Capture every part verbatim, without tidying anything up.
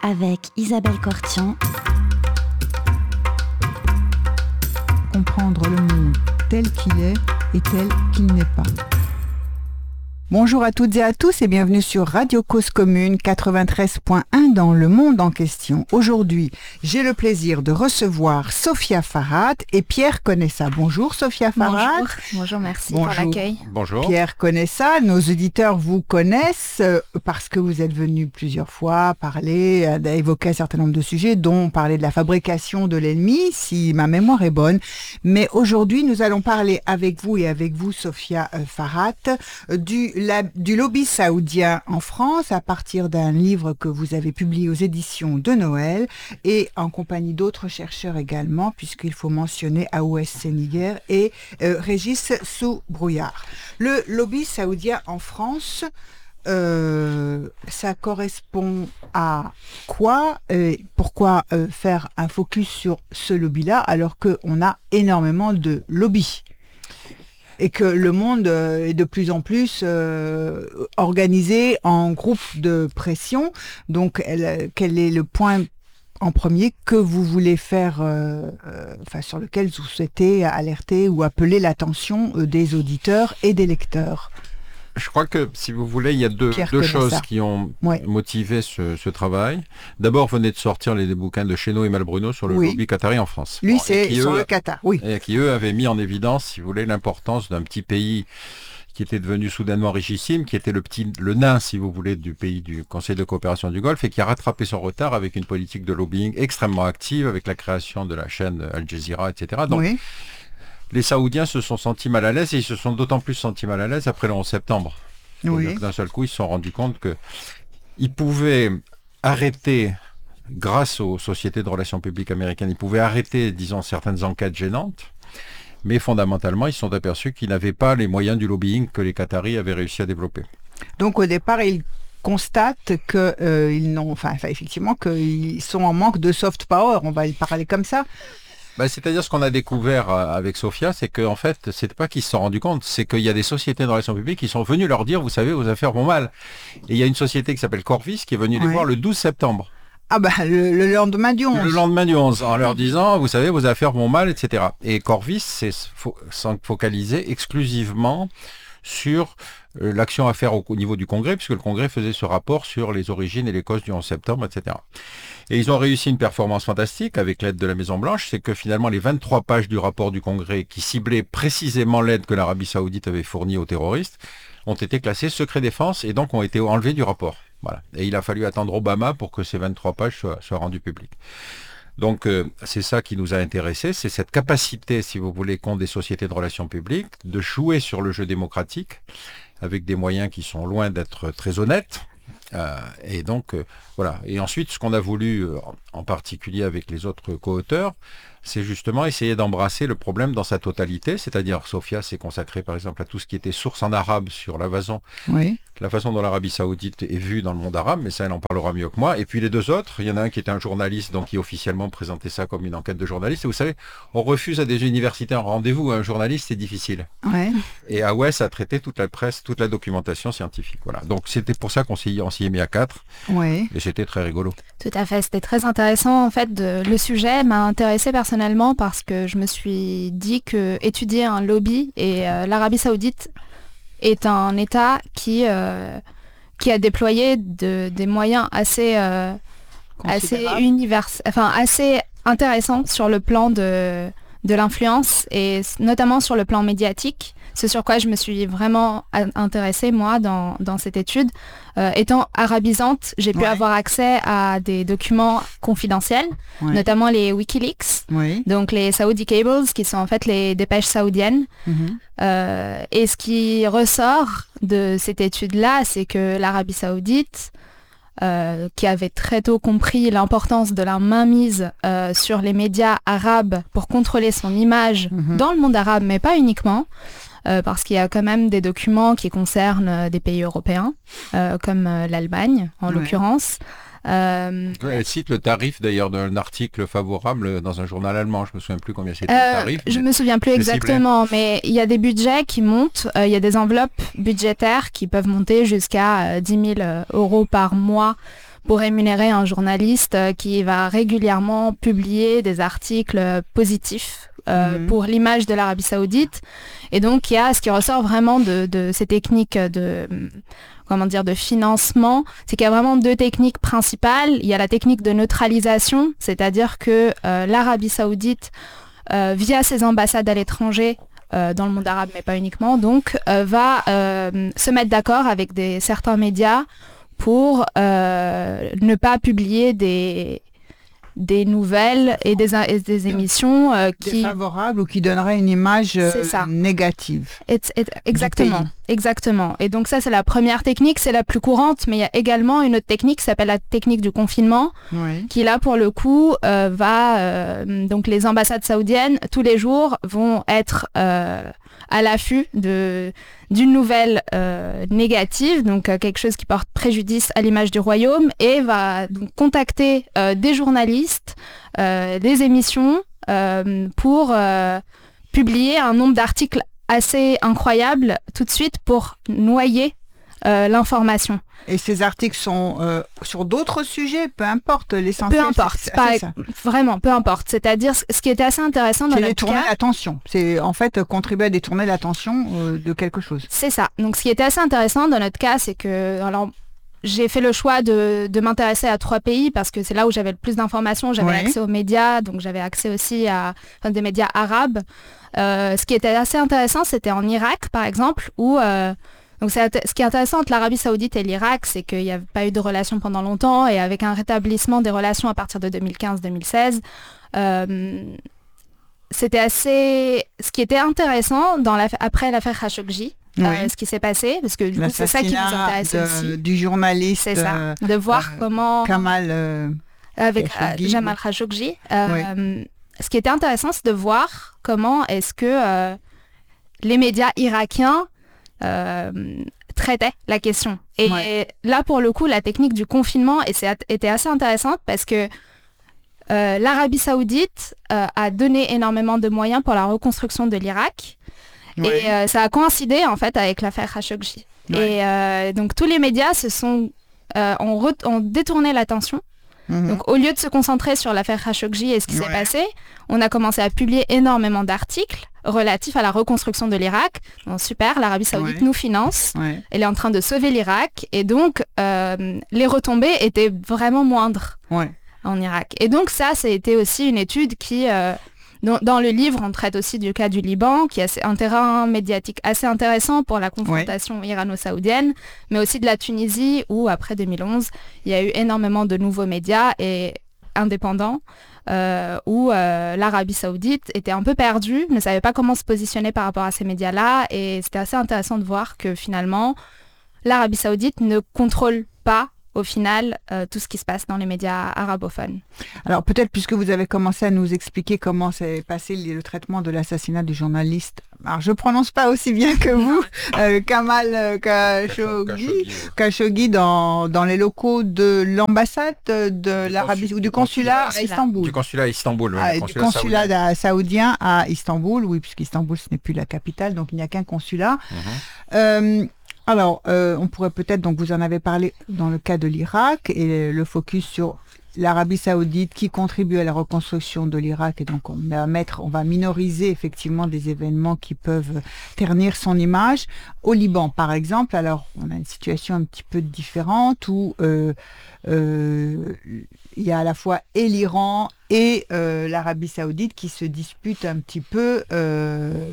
avec Isabelle Cortian. Comprendre le monde tel qu'il est et tel qu'il n'est pas. Bonjour à toutes et à tous et bienvenue sur Radio Cause Commune quatre-vingt-treize point un dans le monde en question. Aujourd'hui, j'ai le plaisir de recevoir Sophia Farhat et Pierre Conessa. Bonjour Sophia Farhat. Bonjour, Bonjour merci Bonjour. pour l'accueil. Bonjour. Pierre Conessa, nos auditeurs vous connaissent euh, parce que vous êtes venus plusieurs fois parler, euh, évoquer un certain nombre de sujets, dont parler de la fabrication de l'ennemi, si ma mémoire est bonne. Mais aujourd'hui, nous allons parler avec vous et avec vous, Sophia euh, Farhat, euh, du La, du lobby saoudien en France à partir d'un livre que vous avez publié aux éditions de Noël et en compagnie d'autres chercheurs également, puisqu'il faut mentionner Aouès Séniger et euh, Régis Soubrouillard. Le lobby saoudien en France, euh, ça correspond à quoi euh, Pourquoi euh, faire un focus sur ce lobby-là alors qu'on a énormément de lobbies ? Et que le monde est de plus en plus euh, organisé en groupes de pression. Donc, elle, quel est le point en premier que vous voulez faire, euh, euh, enfin, sur lequel vous souhaitez alerter ou appeler l'attention euh, des auditeurs et des lecteurs ? Je crois que, si vous voulez, il y a deux, deux choses ça. qui ont ouais. motivé ce, ce travail. D'abord, venez de sortir les, les bouquins de Chesneau et Malbruno sur le oui. lobby qatari en France. Lui, bon, c'est sur eux, le Qatar, oui. Et qui, eux, avaient mis en évidence, si vous voulez, l'importance d'un petit pays qui était devenu soudainement richissime, qui était le petit, le nain, si vous voulez, du pays du Conseil de coopération du Golfe et qui a rattrapé son retard avec une politique de lobbying extrêmement active, avec la création de la chaîne Al Jazeera, et cetera. Donc, oui. Les Saoudiens se sont sentis mal à l'aise et ils se sont d'autant plus sentis mal à l'aise après le onze septembre. Oui. D'un seul coup, ils se sont rendus compte qu'ils pouvaient arrêter, grâce aux sociétés de relations publiques américaines, ils pouvaient arrêter, disons, certaines enquêtes gênantes, mais fondamentalement, ils se sont aperçus qu'ils n'avaient pas les moyens du lobbying que les Qataris avaient réussi à développer. Donc au départ, ils constatent que euh, ils n'ont, enfin, enfin, effectivement, qu'ils sont en manque de soft power, on va y parler comme ça. Ben, c'est-à-dire ce qu'on a découvert avec Sophia, c'est qu'en fait, c'est pas qu'ils se sont rendus compte, c'est qu'il y a des sociétés de relations publiques qui sont venues leur dire, vous savez, vos affaires vont mal. Et il y a une société qui s'appelle Corvis qui est venue ouais. les voir le douze septembre. Ah ben, le, le lendemain du onze. Le lendemain du onze, en leur disant, vous savez, vos affaires vont mal, et cetera. Et Corvis s'est focalisé exclusivement sur euh, l'action à faire au, au niveau du Congrès, puisque le Congrès faisait ce rapport sur les origines et les causes du onze septembre, et cetera. Et ils ont réussi une performance fantastique avec l'aide de la Maison-Blanche, c'est que finalement les vingt-trois pages du rapport du Congrès qui ciblaient précisément l'aide que l'Arabie Saoudite avait fournie aux terroristes ont été classées secret défense et donc ont été enlevées du rapport. Voilà. Et il a fallu attendre Obama pour que ces vingt-trois pages soient, soient rendues publiques. Donc euh, c'est ça qui nous a intéressés, c'est cette capacité, si vous voulez, qu'ont des sociétés de relations publiques de jouer sur le jeu démocratique avec des moyens qui sont loin d'être très honnêtes. Euh, et donc euh, voilà. Et ensuite, ce qu'on a voulu, euh, en particulier avec les autres co-auteurs, c'est justement essayer d'embrasser le problème dans sa totalité, c'est-à-dire Sophia s'est consacrée par exemple à tout ce qui était source en arabe sur la façon, oui. la façon dont l'Arabie Saoudite est vue dans le monde arabe, mais ça elle en parlera mieux que moi. Et puis les deux autres, il y en a un qui était un journaliste, donc qui officiellement présentait ça comme une enquête de journaliste. Et vous savez, on refuse à des universités un rendez-vous, un journaliste c'est difficile. Ouais. Et Aouès a traité toute la presse, toute la documentation scientifique. Voilà. Donc c'était pour ça qu'on s'y, on s'y est mis à quatre. Ouais. Et c'était très rigolo. Tout à fait, c'était très intéressant en fait. De, le sujet m'a intéressé personnellement parce que je me suis dit que étudier un lobby et euh, l'Arabie Saoudite est un État qui euh, qui a déployé de, des moyens assez euh, assez univers, enfin assez intéressants sur le plan de de l'influence et notamment sur le plan médiatique. Ce sur quoi je me suis vraiment intéressée, moi, dans, dans cette étude. Euh, étant arabisante, j'ai pu ouais. avoir accès à des documents confidentiels, ouais. notamment les Wikileaks, ouais. donc les Saudi Cables, qui sont en fait les dépêches saoudiennes. Mm-hmm. Euh, et ce qui ressort de cette étude-là, c'est que l'Arabie Saoudite, euh, qui avait très tôt compris l'importance de la mainmise euh, sur les médias arabes pour contrôler son image mm-hmm. dans le monde arabe, mais pas uniquement, Euh, parce qu'il y a quand même des documents qui concernent euh, des pays européens, euh, comme euh, l'Allemagne en ouais. l'occurrence. Euh, Elle cite le tarif d'ailleurs d'un article favorable dans un journal allemand, je me souviens plus combien c'était euh, le tarif. Je me souviens plus exactement, ciblé. Mais il y a des budgets qui montent, euh, il y a des enveloppes budgétaires qui peuvent monter jusqu'à euh, dix mille euros par mois pour rémunérer un journaliste euh, qui va régulièrement publier des articles euh, positifs euh, mmh. pour l'image de l'Arabie Saoudite. Et donc, il y a ce qui ressort vraiment de, de ces techniques de, comment dire, de financement, c'est qu'il y a vraiment deux techniques principales. Il y a la technique de neutralisation, c'est-à-dire que euh, l'Arabie Saoudite, euh, via ses ambassades à l'étranger, euh, dans le monde arabe, mais pas uniquement, donc, euh, va euh, se mettre d'accord avec des, certains médias pour euh, ne pas publier des... des nouvelles et des, et des émissions euh, qui... défavorables ou qui donneraient une image euh, négative. It's, it, exactement, exactement. Et donc ça, c'est la première technique, c'est la plus courante, mais il y a également une autre technique qui s'appelle la technique du confinement, oui. qui là, pour le coup, euh, va... Euh, donc les ambassades saoudiennes, tous les jours, vont être euh, à l'affût de... d'une nouvelle euh, négative, donc euh, quelque chose qui porte préjudice à l'image du royaume, et va donc contacter euh, des journalistes, euh, des émissions, euh, pour euh, publier un nombre d'articles assez incroyable tout de suite pour noyer euh, l'information. Et ces articles sont euh, sur d'autres sujets, peu importe, l'essentiel. Peu importe, c'est, pas, c'est ça. Vraiment, peu importe. C'est-à-dire, ce qui était assez intéressant dans c'est notre détourner cas... l'attention. C'est en fait contribuer à détourner l'attention euh, de quelque chose. C'est ça. Donc, ce qui était assez intéressant dans notre cas, c'est que... Alors, j'ai fait le choix de, de m'intéresser à trois pays parce que c'est là où j'avais le plus d'informations. J'avais ouais. accès aux médias, donc j'avais accès aussi à enfin, des médias arabes. Euh, ce qui était assez intéressant, c'était en Irak, par exemple, où... Euh, Donc c'est, ce qui est intéressant entre l'Arabie Saoudite et l'Irak, c'est qu'il n'y a pas eu de relations pendant longtemps, et avec un rétablissement des relations à partir de deux mille quinze deux mille seize, euh, c'était assez... Ce qui était intéressant dans la... après l'affaire Khashoggi, oui. euh, ce qui s'est passé, parce que du coup, c'est ça qui nous intéresse de, aussi. Du journaliste. C'est ça, de voir euh, comment... Kamal euh, avec Khashoggi, Jamal Khashoggi. Euh, oui. Ce qui était intéressant, c'est de voir comment est-ce que euh, les médias irakiens Euh, traitait la question. Et ouais. là, pour le coup, la technique du confinement était assez intéressante parce que euh, l'Arabie Saoudite euh, a donné énormément de moyens pour la reconstruction de l'Irak. Ouais. Et euh, ça a coïncidé, en fait, avec l'affaire Khashoggi. Ouais. Et euh, donc, tous les médias se sont, euh, ont, re- ont détourné l'attention. Mmh. Donc, au lieu de se concentrer sur l'affaire Khashoggi et ce qui ouais. s'est passé, on a commencé à publier énormément d'articles relatifs à la reconstruction de l'Irak. Bon, super, l'Arabie Saoudite ouais. nous finance. Ouais. Elle est en train de sauver l'Irak. Et donc, euh, les retombées étaient vraiment moindres ouais. en Irak. Et donc, ça, c'était aussi une étude qui... Euh, dans, dans le livre, on traite aussi du cas du Liban, qui est un terrain médiatique assez intéressant pour la confrontation ouais. irano-saoudienne, mais aussi de la Tunisie, où, après deux mille onze, il y a eu énormément de nouveaux médias et indépendants, euh, où euh, l'Arabie Saoudite était un peu perdue, ne savait pas comment se positionner par rapport à ces médias-là, et c'était assez intéressant de voir que finalement, l'Arabie Saoudite ne contrôle pas au final, euh, tout ce qui se passe dans les médias arabophones. Alors peut-être, puisque vous avez commencé à nous expliquer comment s'est passé le traitement de l'assassinat du journaliste, alors je ne prononce pas aussi bien que vous, euh, Kamal Khashoggi, Khashoggi dans, dans les locaux de l'ambassade de l'Arabie ou du consulat, consulat à Istanbul. Du consulat à Istanbul, oui. Ah, du consulat, consulat saoudien. saoudien à Istanbul, oui, puisqu'Istanbul ce n'est plus la capitale, donc il n'y a qu'un consulat. Mm-hmm. Euh, Alors, euh, on pourrait peut-être, donc vous en avez parlé dans le cas de l'Irak, et le focus sur l'Arabie Saoudite qui contribue à la reconstruction de l'Irak, et donc on va mettre, on va minoriser effectivement des événements qui peuvent ternir son image. Au Liban, par exemple, alors on a une situation un petit peu différente où euh, euh, il y a à la fois et l'Iran et euh, l'Arabie Saoudite qui se disputent un petit peu euh,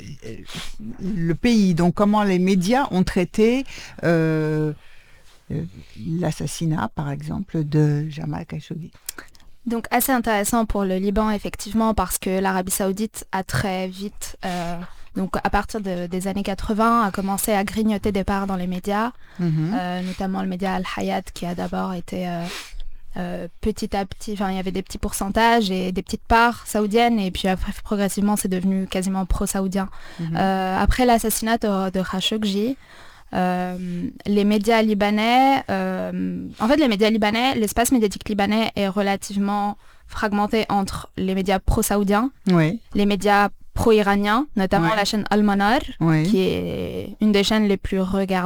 le pays. Donc comment les médias ont traité euh, l'assassinat, par exemple, de Jamal Khashoggi. Donc assez intéressant pour le Liban, effectivement, parce que l'Arabie Saoudite a très vite, euh, donc à partir de, des années quatre-vingts, a commencé à grignoter des parts dans les médias, mm-hmm. euh, notamment le média Al-Hayat, qui a d'abord été euh, euh, petit à petit, enfin il y avait des petits pourcentages et des petites parts saoudiennes, et puis après progressivement c'est devenu quasiment pro-saoudien. Mm-hmm. Euh, après l'assassinat de, de Khashoggi, Euh, les médias libanais, euh, en fait les médias libanais, l'espace médiatique libanais est relativement fragmenté entre les médias pro-saoudiens, oui. les médias pro-iraniens, notamment oui. la chaîne Al-Manar, oui. qui est une des chaînes les plus regardées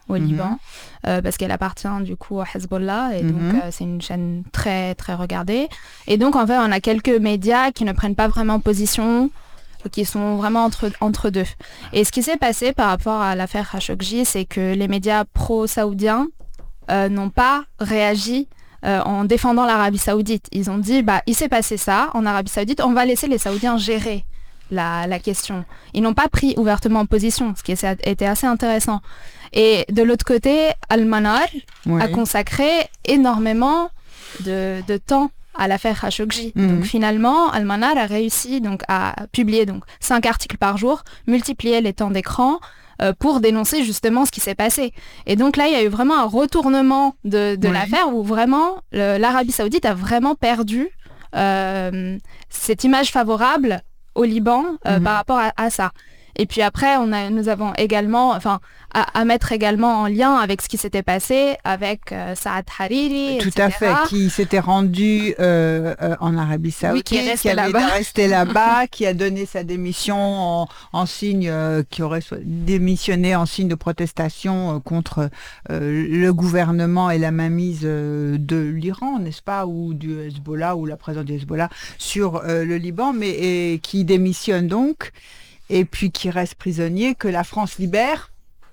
au Mhm. Liban, euh, parce qu'elle appartient du coup à Hezbollah, et Mhm. donc euh, c'est une chaîne très très regardée. Et donc en fait on a quelques médias qui ne prennent pas vraiment position, qui sont vraiment entre, entre deux. Et ce qui s'est passé par rapport à l'affaire Khashoggi, c'est que les médias pro-saoudiens euh, n'ont pas réagi euh, en défendant l'Arabie Saoudite. Ils ont dit, bah, il s'est passé ça en Arabie Saoudite, on va laisser les Saoudiens gérer la, la question. Ils n'ont pas pris ouvertement position, ce qui était assez intéressant. Et de l'autre côté, Al-Manar Ouais. a consacré énormément de, de temps à l'affaire Khashoggi. Mhm. Donc finalement, Al-Manar a réussi donc, à publier donc, cinq articles par jour, multiplier les temps d'écran euh, pour dénoncer justement ce qui s'est passé. Et donc là, il y a eu vraiment un retournement de, de Oui. l'affaire où vraiment le- l'Arabie Saoudite a vraiment perdu euh, cette image favorable au Liban euh, Mhm. par rapport à, à ça. Et puis après, on a, nous avons également, enfin, à, à mettre également en lien avec ce qui s'était passé avec euh, Saad Hariri, Tout et cetera. à fait, qui s'était rendu euh, euh, en Arabie Saoudite, qui est resté avait là-bas. resté là-bas, qui a donné sa démission en, en signe, euh, qui aurait so- démissionné en signe de protestation euh, contre euh, le gouvernement et la mainmise euh, de l'Iran, n'est-ce pas, ou du Hezbollah, ou la présence du Hezbollah sur euh, le Liban, mais et qui démissionne donc, et puis qui reste prisonnier, que la France libère.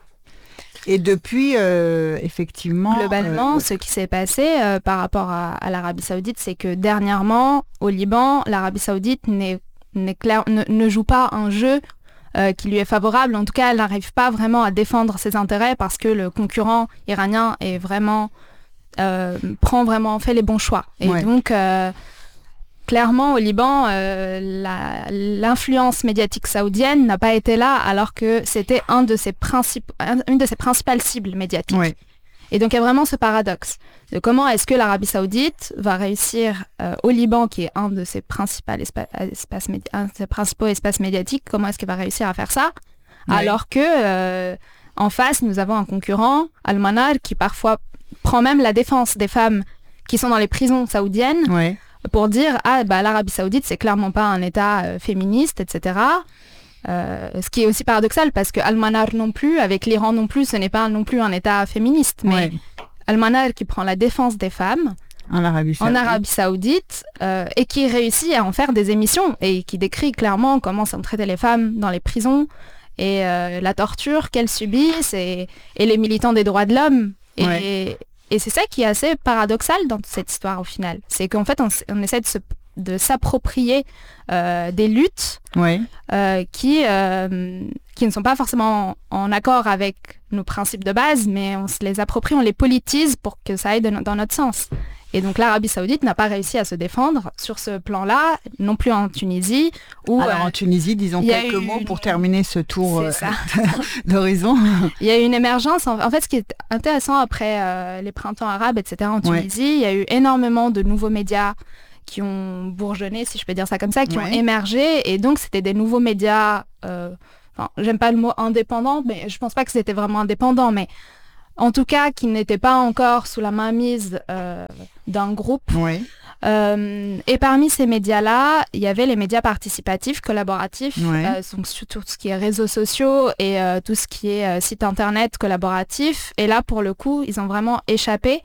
Et depuis, euh, effectivement... Globalement, euh, ce qui s'est passé euh, par rapport à, à l'Arabie Saoudite, c'est que dernièrement, au Liban, l'Arabie Saoudite n'est, n'est clair, ne, ne joue pas un jeu euh, qui lui est favorable. En tout cas, elle n'arrive pas vraiment à défendre ses intérêts parce que le concurrent iranien est vraiment, euh, prend vraiment, fait les bons choix. Et Ouais. donc, euh, clairement, au Liban, euh, la- l'influence médiatique saoudienne n'a pas été là, alors que c'était un de ses principes, un- une de ses principales cibles médiatiques. ouais. Et donc il y a vraiment ce paradoxe de comment est-ce que l'Arabie Saoudite va réussir euh, au Liban, qui est un de ses principaux espaces, espaces médi- un de ses principaux espaces médiatiques, comment est-ce qu'elle va réussir à faire ça, Ouais. alors que euh, en face nous avons un concurrent, Al-Manar, qui parfois prend même la défense des femmes qui sont dans les prisons saoudiennes Ouais. pour dire ah bah l'Arabie Saoudite c'est clairement pas un État euh, féministe, et cetera. Euh, ce qui est aussi paradoxal parce que Al-Manar non plus, avec l'Iran non plus, ce n'est pas non plus un État féministe, mais Ouais. Al-Manar qui prend la défense des femmes En Arabie en Saoudite. Arabie Saoudite euh, et qui réussit à en faire des émissions et qui décrit clairement comment sont traitées les femmes dans les prisons et euh, la torture qu'elles subissent et, et les militants des droits de l'homme. Et, Ouais. et, et c'est ça qui est assez paradoxal dans cette histoire au final. C'est qu'en fait on, s- on essaie de, se, de s'approprier euh, des luttes Ouais. euh, qui, euh, qui ne sont pas forcément en, en accord avec nos principes de base, mais on se les approprie, on les politise pour que ça aille de no- dans notre sens. Et donc l'Arabie Saoudite n'a pas réussi à se défendre sur ce plan-là, non plus en Tunisie, où Alors euh, en Tunisie, disons il y a quelques eu mots une- pour terminer ce tour c'est euh, ça. d'horizon. Il y a eu une émergence. En, en fait, ce qui est intéressant après euh, les printemps arabes, et cetera, en Ouais. Tunisie, il y a eu énormément de nouveaux médias qui ont bourgeonné, si je peux dire ça comme ça, qui ont Ouais. émergé. Et donc, c'était des nouveaux médias... euh, Enfin, j'aime pas le mot indépendant, mais je pense pas que c'était vraiment indépendant, mais en tout cas, qui n'étaient pas encore sous la mainmise euh, d'un groupe. Oui. Euh, et parmi ces médias-là, il y avait les médias participatifs, collaboratifs, Ouais. euh, donc sur tout ce qui est réseaux sociaux et euh, tout ce qui est euh, site internet collaboratif. Et là, pour le coup, ils ont vraiment échappé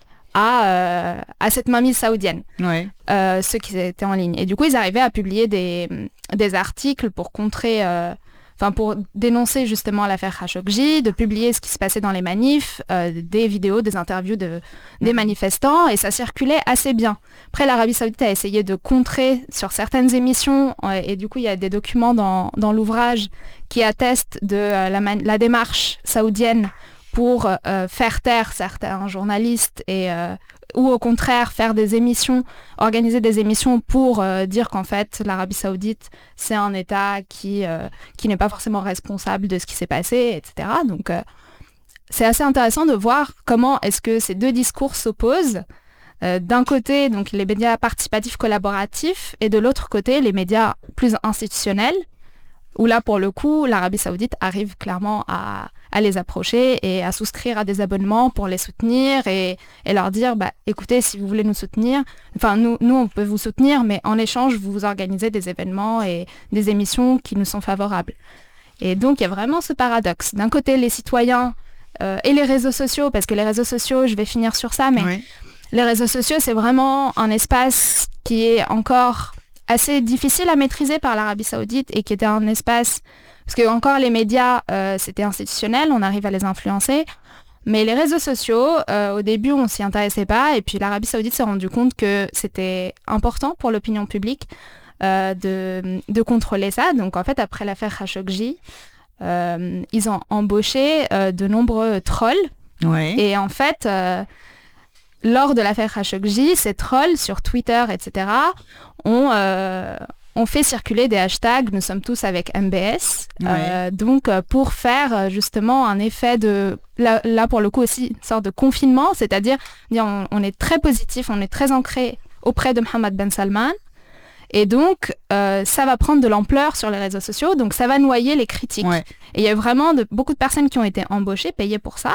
à, euh, à cette mainmise saoudienne, Oui. euh, ceux qui étaient en ligne. Et du coup, ils arrivaient à publier des, des articles pour contrer... euh, Enfin, pour dénoncer justement l'affaire Khashoggi, de publier ce qui se passait dans les manifs, euh, des vidéos, des interviews de, des manifestants, et ça circulait assez bien. Après, l'Arabie Saoudite a essayé de contrer sur certaines émissions, euh, et du coup, il y a des documents dans, dans l'ouvrage qui attestent de euh, la, man- la démarche saoudienne pour euh, faire taire certains journalistes et euh, ou au contraire faire des émissions, organiser des émissions pour euh, dire qu'en fait l'Arabie Saoudite c'est un État qui, euh, qui n'est pas forcément responsable de ce qui s'est passé, et cetera. Donc euh, c'est assez intéressant de voir comment est-ce que ces deux discours s'opposent. Euh, d'un côté, donc les médias participatifs collaboratifs, et de l'autre côté, les médias plus institutionnels, où là, pour le coup, l'Arabie Saoudite arrive clairement à, à les approcher et à souscrire à des abonnements pour les soutenir et, et leur dire, bah, écoutez, si vous voulez nous soutenir, enfin, nous, nous, on peut vous soutenir, mais en échange, vous vous organisez des événements et des émissions qui nous sont favorables. Et donc, il y a vraiment ce paradoxe. D'un côté, les citoyens euh, et les réseaux sociaux, parce que les réseaux sociaux, je vais finir sur ça, mais Oui. les réseaux sociaux, c'est vraiment un espace qui est encore assez difficile à maîtriser par l'Arabie Saoudite et qui était un espace... Parce que encore les médias, euh, c'était institutionnel, on arrive à les influencer. Mais les réseaux sociaux, euh, au début, on s'y intéressait pas. Et puis l'Arabie Saoudite s'est rendu compte que c'était important pour l'opinion publique euh, de, de contrôler ça. Donc en fait, après l'affaire Khashoggi, euh, ils ont embauché euh, de nombreux trolls. Oui. Et en fait, euh, lors de l'affaire Khashoggi, ces trolls sur Twitter, et cetera, ont, euh, ont fait circuler des hashtags « Nous sommes tous avec M B S Ouais. euh, », donc euh, pour faire euh, justement un effet de, là, là pour le coup aussi, une sorte de confinement, c'est-à-dire dire, on, on est très positif, on est très ancré auprès de Mohammed Ben Salman, et donc euh, ça va prendre de l'ampleur sur les réseaux sociaux, donc ça va noyer les critiques. Ouais. Et il y a vraiment de, beaucoup de personnes qui ont été embauchées, payées pour ça.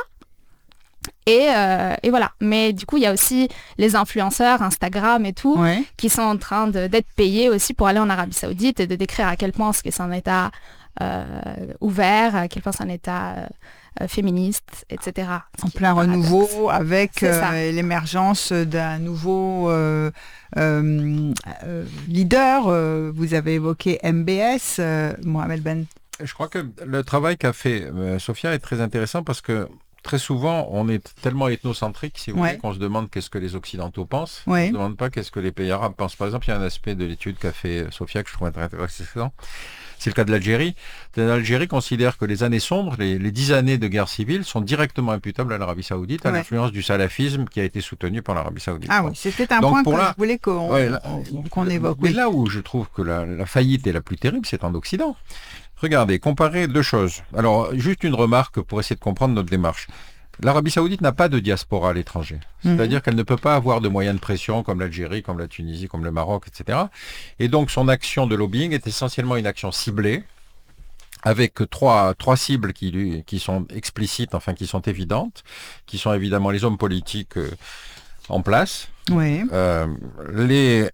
Et, euh, et voilà. Mais du coup, il y a aussi les influenceurs, Instagram et tout, Ouais. qui sont en train de- d'être payés aussi pour aller en Arabie Saoudite et de décrire à quel point ce que c'est un État euh, ouvert, à quel point c'est un État euh, féministe, et cetera. Ce En qui est plein paradoxe. renouveau avec C'est ça. euh, l'émergence d'un nouveau euh, euh, euh, leader. Euh, vous avez évoqué M B S, euh, Mohamed Ben. Je crois que le travail qu'a fait euh, Sophia est très intéressant parce que très souvent, on est tellement ethnocentrique, si vous Ouais. voulez, qu'on se demande qu'est-ce que les Occidentaux pensent. Ouais. On ne se demande pas qu'est-ce que les pays arabes pensent. Par exemple, il y a un aspect de l'étude qu'a fait Sophia que je trouve intéressant. C'est le cas de l'Algérie. L'Algérie considère que les années sombres, les, les dix années de guerre civile, sont directement imputables à l'Arabie Saoudite, à Ouais. l'influence du salafisme qui a été soutenu par l'Arabie Saoudite. Ah Bon. oui, c'était un Donc, point pour que là- je voulais qu'on Ouais, là- qu'on évoque. Mais Oui. là où je trouve que la, la faillite est la plus terrible, c'est en Occident. Regardez, comparez deux choses. Alors, juste une remarque pour essayer de comprendre notre démarche. L'Arabie Saoudite n'a pas de diaspora à l'étranger. C'est-à-dire qu'elle ne peut pas avoir de moyens de pression comme l'Algérie, comme la Tunisie, comme le Maroc, et cetera. Et donc, son action de lobbying est essentiellement une action ciblée, avec trois, trois cibles qui, lui, qui sont explicites, enfin qui sont évidentes, qui sont évidemment les hommes politiques euh, en place, Oui. euh, les,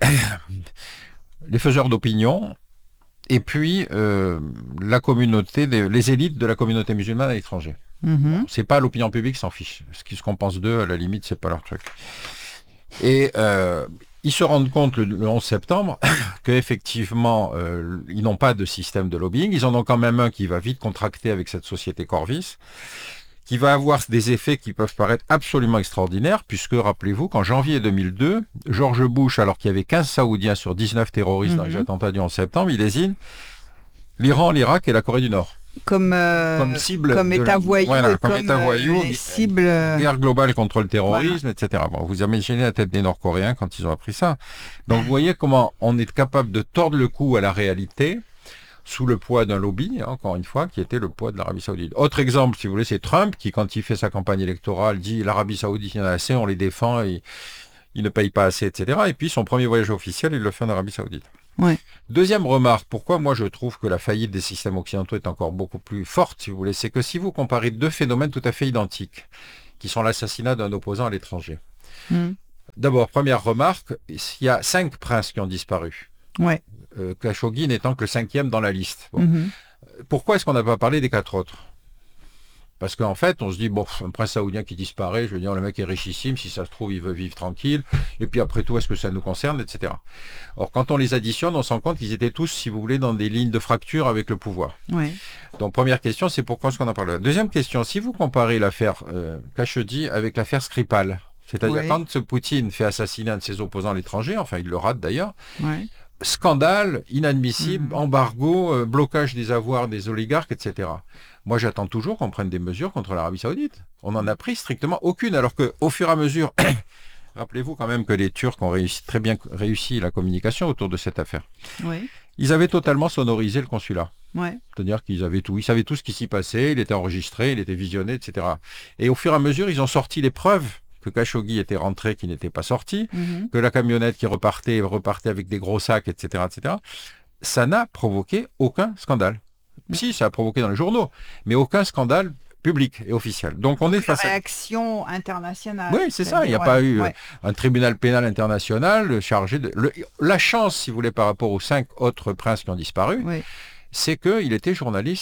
les faiseurs d'opinion, et puis euh, la communauté, des- les élites de la communauté musulmane à l'étranger. Mhm. C'est pas l'opinion publique s'en fiche. Ce qui- ce qu'on pense d'eux, à la limite, c'est pas leur truc. Et euh, ils se rendent compte le, le onze septembre qu'effectivement, euh, ils n'ont pas de système de lobbying. Ils en ont quand même un qui va vite contracter avec cette société Corvis, qui va avoir des effets qui peuvent paraître absolument extraordinaires, puisque, rappelez-vous, qu'en janvier deux mille deux, George Bush, alors qu'il y avait quinze Saoudiens sur dix-neuf terroristes dans les Mhm. attentats du onze septembre, il désigne l'Iran, l'Irak et la Corée du Nord. Comme, euh, Comme cible comme de la- État voyou, voilà, et comme comme État euh, voyou, les cibles. euh, guerre globale contre le terrorisme, et cetera. Bon, vous imaginez la tête des Nord-Coréens quand ils ont appris ça. Donc, vous voyez comment on est capable de tordre le cou à la réalité sous le poids d'un lobby, hein, encore une fois, qui était le poids de l'Arabie Saoudite. Autre exemple, si vous voulez, c'est Trump qui, quand il fait sa campagne électorale, dit l'Arabie Saoudite, il y en a assez, on les défend, et ils ne payent pas assez, et cetera. Et puis, son premier voyage officiel, il le fait en Arabie Saoudite. Ouais. Deuxième remarque, pourquoi moi je trouve que la faillite des systèmes occidentaux est encore beaucoup plus forte, si vous voulez, c'est que si vous comparez deux phénomènes tout à fait identiques, qui sont l'assassinat d'un opposant à l'étranger. Mhm. D'abord, première remarque, il y a cinq princes qui ont disparu. Ouais. Euh, Khashoggi n'étant que le cinquième dans la liste. Bon. Mhm. Pourquoi est-ce qu'on n'a pas parlé des quatre autres? Parce qu'en fait, on se dit, bon, un prince saoudien qui disparaît, je veux dire, le mec est richissime, si ça se trouve, il veut vivre tranquille, et puis après tout, est-ce que ça nous concerne, et cetera. Or, quand on les additionne, on se rend compte qu'ils étaient tous, si vous voulez, dans des lignes de fracture avec le pouvoir. Ouais. Donc, première question, c'est pourquoi est-ce qu'on en parle là? Deuxième question, si vous comparez l'affaire euh, Khashoggi avec l'affaire Skripal, c'est-à-dire Oui. quand ce Poutine fait assassiner un de ses opposants à l'étranger, enfin, il le rate d'ailleurs, Ouais. scandale, inadmissible, Mhm. embargo, euh, blocage des avoirs des oligarques, et cetera. Moi, j'attends toujours qu'on prenne des mesures contre l'Arabie Saoudite. On n'en a pris strictement aucune, alors que, au fur et à mesure, rappelez-vous quand même que les Turcs ont réussi, très bien réussi la communication autour de cette affaire. Ouais. Ils avaient totalement sonorisé le consulat. Ouais. C'est-à-dire qu'ils avaient tout, ils savaient tout ce qui s'y passait, il était enregistré, il était visionné, et cetera. Et au fur et à mesure, ils ont sorti les preuves que Khashoggi était rentré, qui n'était pas sorti, Mhm. que la camionnette qui repartait, repartait avec des gros sacs, et cetera, et cetera. Ça n'a provoqué aucun scandale. Si, ça a provoqué dans les journaux, mais aucun scandale public et officiel. Donc on est face à... Réaction internationale. Oui, c'est ça. Il n'y a Ouais. pas eu euh, Ouais. un tribunal pénal international chargé de... Le- La chance, si vous voulez, par rapport aux cinq autres princes qui ont disparu, Oui. c'est qu'il était journaliste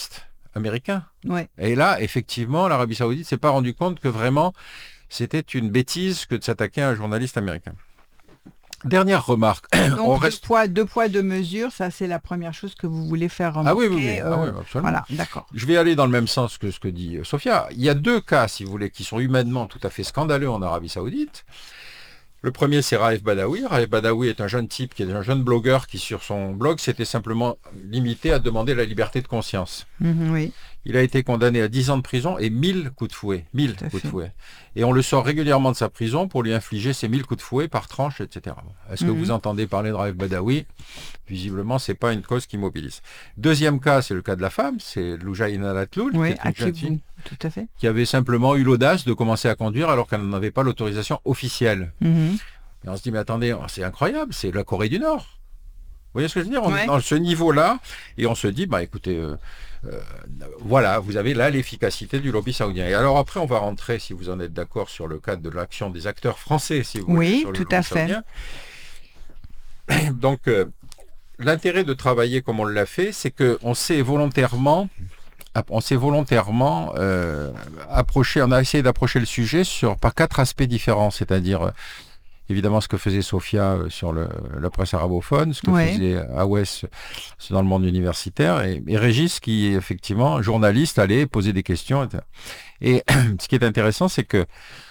américain. Ouais. Et là, effectivement, l'Arabie Saoudite s'est pas rendu compte que vraiment c'était une bêtise que de s'attaquer à un journaliste américain. Dernière remarque. Donc, on deux, reste... poids, deux poids, deux mesures, ça c'est la première chose que vous voulez faire remarquer. Ah oui, oui, oui. euh, Ah oui, absolument. Voilà, d'accord. Je vais aller dans le même sens que ce que dit Sophia. Il y a deux cas, si vous voulez, qui sont humainement tout à fait scandaleux en Arabie Saoudite. Le premier, c'est Raif Badawi. Raif Badawi est un jeune type, qui est un jeune blogueur qui, sur son blog, s'était simplement limité à demander la liberté de conscience. Mmh, oui. Il a été condamné à dix ans de prison et mille coups de fouet. mille coups fait. de fouet. Et on le sort régulièrement de sa prison pour lui infliger ces mille coups de fouet par tranche, et cetera. Est-ce que Mhm. vous entendez parler de Raif Badawi? Visiblement, c'est pas une cause qui mobilise. Deuxième cas, c'est le cas de la femme, c'est Loujaïna Latloul, Oui, qui est une jeune fille Akibou, tout à fait. qui avait simplement eu l'audace de commencer à conduire alors qu'elle n'avait pas l'autorisation officielle. Mhm. Et on se dit, mais attendez, c'est incroyable, c'est la Corée du Nord. Vous voyez ce que je veux dire? On Ouais. est dans ce niveau-là, et on se dit, bah écoutez, euh, euh, voilà, vous avez là l'efficacité du lobby saoudien. Et alors après, on va rentrer, si vous en êtes d'accord, sur le cadre de l'action des acteurs français, si vous Oui, voulez, sur le tout lobby à fait. saoudien. Donc, euh, l'intérêt de travailler comme on l'a fait, c'est qu'on s'est volontairement, on s'est volontairement euh, approché, on a essayé d'approcher le sujet sur par quatre aspects différents, c'est-à-dire euh, évidemment ce que faisait Sophia euh, sur le, la presse arabophone, ce que Ouais. faisait Awes euh, dans le monde universitaire, et, et Régis qui, effectivement, journaliste, allait poser des questions. Et, et ce qui est intéressant, c'est que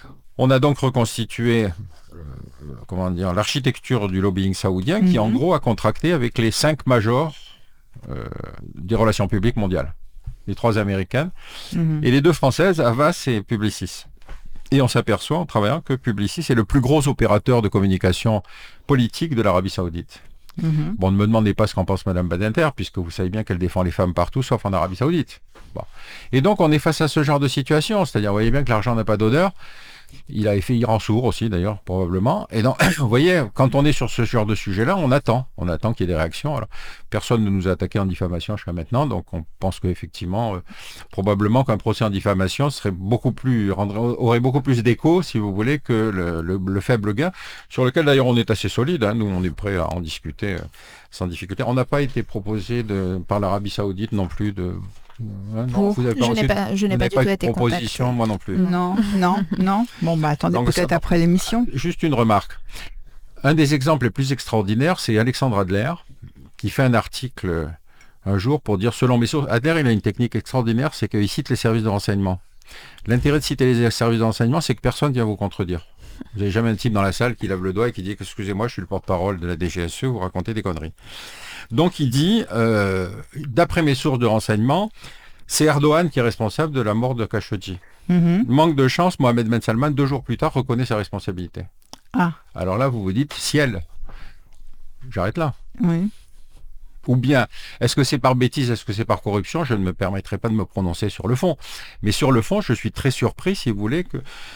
on a donc reconstitué euh, comment dire, l'architecture du lobbying saoudien qui, Mhm. en gros, a contracté avec les cinq majors euh, des relations publiques mondiales. Les trois américaines Mhm. et les deux françaises, Havas et Publicis. Et on s'aperçoit en travaillant que Publicis est le plus gros opérateur de communication politique de l'Arabie Saoudite. Mhm. Bon, ne me demandez pas ce qu'en pense Madame Badinter, puisque vous savez bien qu'elle défend les femmes partout, sauf en Arabie Saoudite. Bon. Et donc, on est face à ce genre de situation, c'est-à-dire, vous voyez bien que l'argent n'a pas d'odeur. Il a fait Iran sourd aussi, d'ailleurs, probablement. Et donc, vous voyez, quand on est sur ce genre de sujet-là, on attend. On attend qu'il y ait des réactions. Alors, personne ne nous a attaqué en diffamation jusqu'à maintenant, donc on pense qu'effectivement, euh, probablement qu'un procès en diffamation serait beaucoup plus, rendrait, aurait beaucoup plus d'écho, si vous voulez, que le, le, le faible gain, sur lequel d'ailleurs on est assez solide. Hein. Nous, on est prêt à en discuter euh, sans difficulté. On n'a pas été proposé de, par l'Arabie Saoudite non plus de... Hein, non, Pour- vous avez Je n'ai reçu- pas, je n'ai vous pas n'avez du pas tout eu de été proposition, contactée. moi non plus. Non, non, non. Bon, bah attendez Donc, peut-être ça- après l'émission. Juste une remarque. Un des exemples les plus extraordinaires, c'est Alexandre Adler, qui fait un article euh, un jour pour dire, selon mes sources, Adler, il a une technique extraordinaire, c'est qu'il cite les services de renseignement. L'intérêt de citer les services de renseignement, c'est que personne ne vient vous contredire. Vous n'avez jamais un type dans la salle qui lève le doigt et qui dit, excusez-moi, je suis le porte-parole de la D G S E, vous racontez des conneries. Donc il dit, euh, d'après mes sources de renseignement, c'est Erdogan qui est responsable de la mort de Khashoggi. Mhm. Manque de chance, Mohamed Ben Salman, deux jours plus tard, reconnaît sa responsabilité. Ah, Alors là, vous vous dites, ciel, j'arrête là. oui. Ou bien, est-ce que c'est par bêtise, est-ce que c'est par corruption? Je ne me permettrai pas de me prononcer sur le fond. Mais sur le fond, je suis très surpris, si vous voulez, que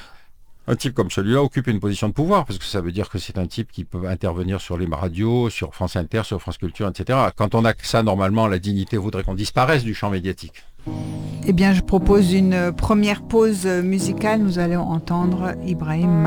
un type comme celui-là occupe une position de pouvoir, parce que ça veut dire que c'est un type qui peut intervenir sur les radios, sur France Inter, sur France Culture, et cetera. Quand on a que ça, normalement, la dignité voudrait qu'on disparaisse du champ médiatique. Eh bien, je propose une première pause musicale. Nous allons entendre Ibrahim